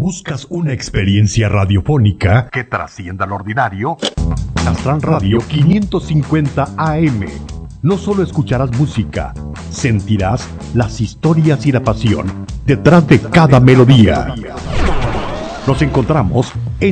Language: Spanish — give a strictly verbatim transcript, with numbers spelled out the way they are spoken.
buscas una experiencia radiofónica que trascienda lo ordinario, Astran Radio quinientos cincuenta A M. No solo escucharás música, sentirás las historias y la pasión detrás de cada melodía. Nos encontramos en